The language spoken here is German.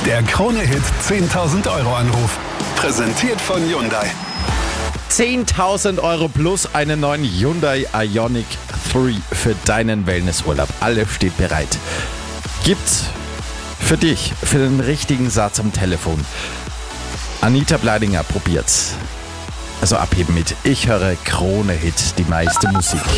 Der Krone-Hit 10.000 Euro Anruf. Präsentiert von Hyundai. 10.000 Euro plus einen neuen Hyundai Ioniq 3 für deinen Wellnessurlaub. Alles steht bereit. Gibt's für dich, für den richtigen Satz am Telefon. Anita Bleidinger probiert's. Also abheben mit Ich höre Krone-Hit, die meiste Musik.